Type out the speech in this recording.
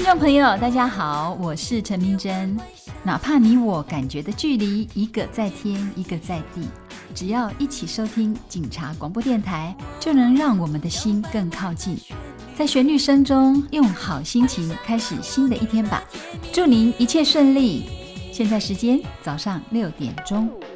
众朋友大家好，我是陈明真。哪怕你我感觉的距离一个在天一个在地，只要一起收听警察广播电台，就能让我们的心更靠近。在旋律声中，用好心情开始新的一天吧。祝您一切顺利。现在时间早上6点钟。